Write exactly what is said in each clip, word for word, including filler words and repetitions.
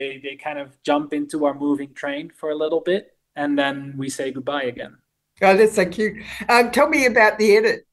They, they kind of jump into our moving train for a little bit, and then we say goodbye again. Oh, that's so cute. Um, tell me about the edit.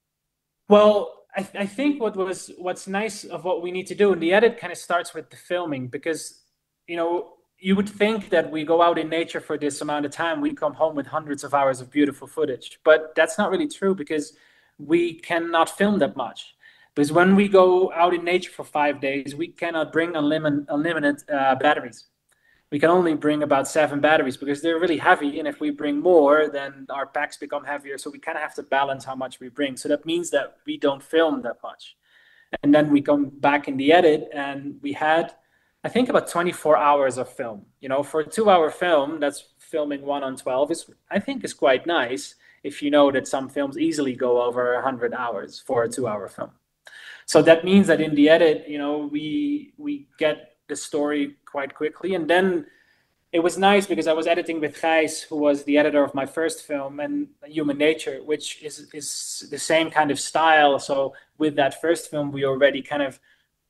Well, I, I think what was what's nice of what we need to do, and the edit kind of starts with the filming because, you know, you would think that we go out in nature for this amount of time, we come home with hundreds of hours of beautiful footage, but that's not really true because we cannot film that much. Because when we go out in nature for five days, we cannot bring unlimited, unlimited uh, batteries. We can only bring about seven batteries because they're really heavy. And if we bring more, then our packs become heavier. So we kind of have to balance how much we bring. So that means that we don't film that much. And then we come back in the edit and we had, I think, about twenty-four hours of film. You know, for a two hour film, that's filming one on twelve is, I think, is quite nice if you know that some films easily go over one hundred hours for a two hour film. So that means that in the edit, you know, we we get the story quite quickly. And then it was nice because I was editing with Gijs, who was the editor of my first film, and Human Nature, which is is the same kind of style. So with that first film, we already kind of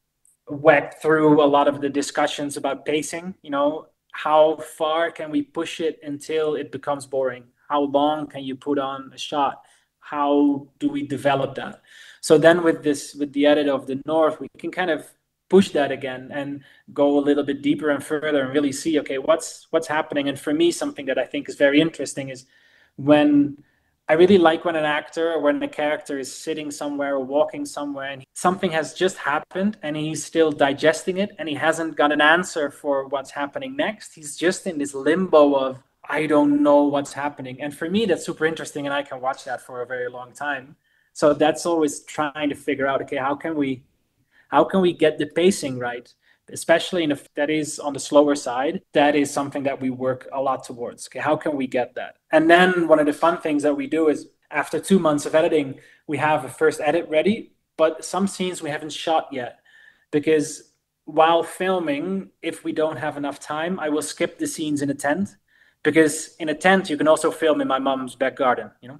went through a lot of the discussions about pacing. You know, how far can we push it until it becomes boring? How long can you put on a shot? How do we develop that? So then with this, with the edit of the North, we can kind of push that again and go a little bit deeper and further and really see, okay, what's what's happening. And for me, something that I think is very interesting is when I really like when an actor or when a character is sitting somewhere or walking somewhere and something has just happened and he's still digesting it and he hasn't got an answer for what's happening next. He's just in this limbo of, I don't know what's happening. And for me, that's super interesting, and I can watch that for a very long time. So that's always trying to figure out, okay, how can we how can we get the pacing right, especially if that is on the slower side. That is something that we work a lot towards. Okay, how can we get that? And then one of the fun things that we do is after two months of editing, we have a first edit ready, but some scenes we haven't shot yet because while filming, if we don't have enough time, I will skip the scenes in a tent, because in a tent you can also film in my mom's back garden, you know.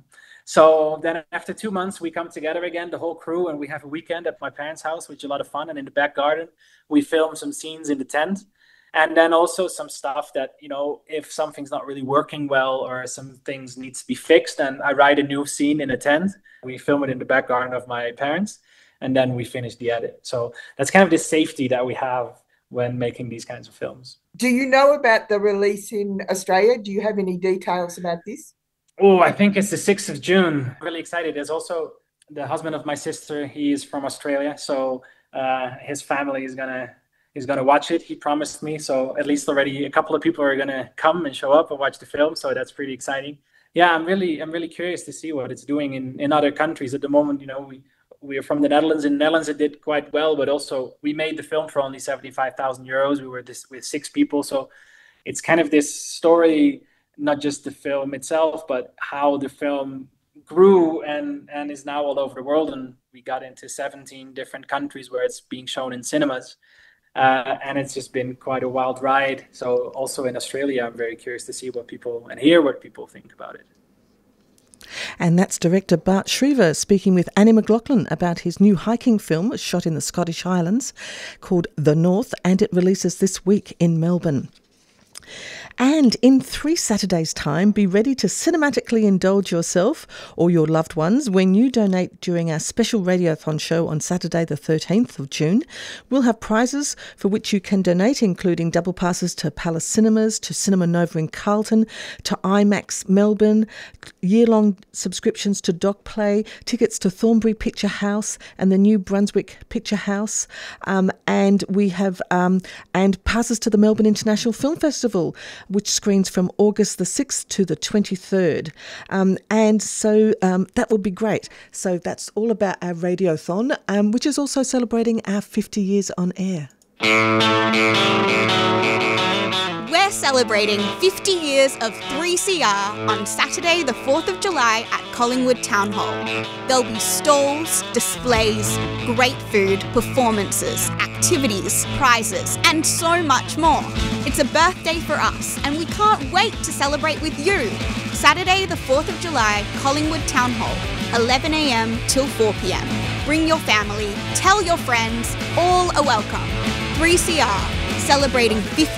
So then after two months, we come together again, the whole crew, and we have a weekend at my parents' house, which is a lot of fun. And in the back garden, we film some scenes in the tent. And then also some stuff that, you know, if something's not really working well or some things needs to be fixed, then I write a new scene in a tent. We film it in the back garden of my parents, and then we finish the edit. So that's kind of the safety that we have when making these kinds of films. Do you know about the release in Australia? Do you have any details about this? Oh, I think it's the sixth of June. Really excited. There's also the husband of my sister. He is from Australia. So uh, his family is going to is gonna watch it. He promised me. So at least already a couple of people are going to come and show up and watch the film. So that's pretty exciting. Yeah, I'm really I'm really curious to see what it's doing in, in other countries. At the moment, you know, we we are from the Netherlands. In the Netherlands, it did quite well. But also we made the film for only seventy-five thousand euros. We were this with six people. So it's kind of this story, not just the film itself, but how the film grew and, and is now all over the world. And we got into seventeen different countries where it's being shown in cinemas. Uh, and it's just been quite a wild ride. So also in Australia, I'm very curious to see what people and hear what people think about it. And that's director Bart Shriver speaking with Annie McLaughlin about his new hiking film shot in the Scottish Highlands called The North, and it releases this week in Melbourne. And in three Saturdays' time, be ready to cinematically indulge yourself or your loved ones when you donate during our special Radiothon show on Saturday the thirteenth of June. We'll have prizes for which you can donate, including double passes to Palace Cinemas, to Cinema Nova in Carlton, to IMAX Melbourne, year-long subscriptions to Doc Play, tickets to Thornbury Picture House and the New Brunswick Picture House, um, and we have um, and passes to the Melbourne International Film Festival, which screens from August the sixth to the twenty-third. Um, and so um, that would be great. So that's all about our Radiothon, um, which is also celebrating our fifty years on air. We're celebrating fifty years of three C R on Saturday the fourth of July at Collingwood Town Hall. There'll be stalls, displays, great food, performances, activities, prizes, and so much more. It's a birthday for us, and we can't wait to celebrate with you. Saturday the fourth of July, Collingwood Town Hall, eleven a m till four p m. Bring your family, tell your friends, all are welcome. three C R, celebrating fifty